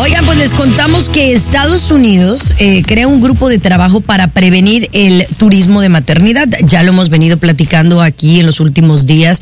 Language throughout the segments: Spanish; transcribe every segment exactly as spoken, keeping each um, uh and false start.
Oigan, pues les contamos que Estados Unidos eh, crea un grupo de trabajo para prevenir el turismo de maternidad. Ya lo hemos venido platicando aquí en los últimos días,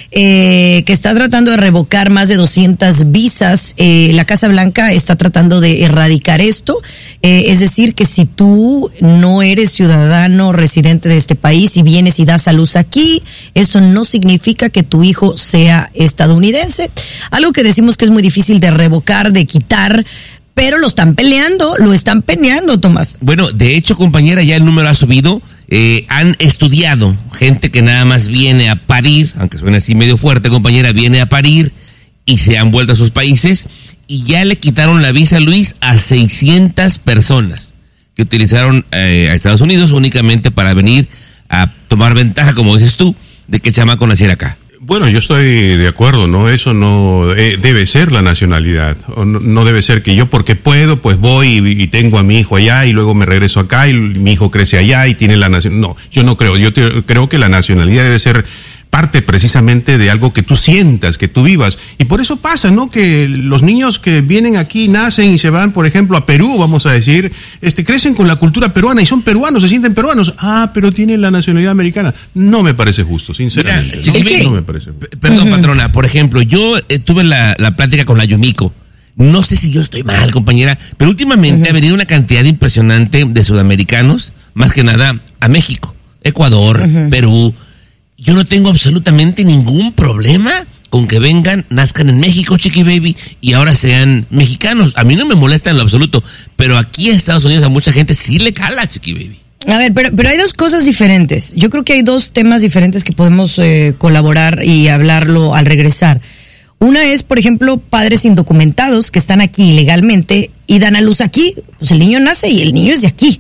eh, que está tratando de revocar más de doscientas visas. Eh, la Casa Blanca está tratando de erradicar esto. Eh, es decir, que si tú no eres ciudadano residente de este país y vienes y das a luz aquí, eso no significa que tu hijo sea estadounidense. Algo que decimos que es muy difícil de revocar, de quitar, pero lo están peleando, lo están peleando, Tomás. Bueno, de hecho, compañera, ya el número ha subido. Eh, han estudiado gente que nada más viene a parir, aunque suene así medio fuerte, compañera, viene a parir y se han vuelto a sus países y ya le quitaron la visa, Luis, a seiscientas personas que utilizaron eh, a Estados Unidos únicamente para venir a tomar ventaja, como dices tú, de que el chamaco naciera acá. Bueno, yo estoy de acuerdo, ¿no? Eso no eh, debe ser la nacionalidad. O no, no debe ser que yo porque puedo, pues voy y, y tengo a mi hijo allá y luego me regreso acá y mi hijo crece allá y tiene la nacionalidad. No, yo no creo. Yo te, creo que la nacionalidad debe ser parte precisamente de algo que tú sientas, que tú vivas. Y por eso pasa, ¿no? Que los niños que vienen aquí, nacen y se van, por ejemplo, a Perú, vamos a decir, este, crecen con la cultura peruana y son peruanos, se sienten peruanos. Ah, pero tienen la nacionalidad americana. No me parece justo, sinceramente. Mira, ¿no? que, no me parece justo. Perdón, uh-huh. patrona, por ejemplo, yo eh, tuve la, la plática con la Yumiko. No sé si yo estoy mal, compañera, pero últimamente uh-huh. ha venido una cantidad impresionante de sudamericanos, más que nada a México, Ecuador, uh-huh. Perú. Yo no tengo absolutamente ningún problema con que vengan, nazcan en México, Chiqui Baby, y ahora sean mexicanos. A mí no me molesta en lo absoluto, pero aquí en Estados Unidos a mucha gente sí le cala, Chiqui Baby. A ver, pero, pero hay dos cosas diferentes. Yo creo que hay dos temas diferentes que podemos eh, colaborar y hablarlo al regresar. Una es, por ejemplo, padres indocumentados que están aquí ilegalmente y dan a luz aquí. Pues el niño nace y el niño es de aquí.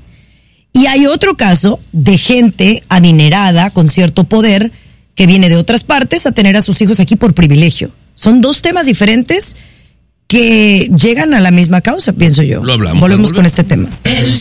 Y hay otro caso de gente adinerada con cierto poder que viene de otras partes a tener a sus hijos aquí por privilegio. Son dos temas diferentes que llegan a la misma causa, pienso yo. Lo hablamos. Volvemos con este tema. El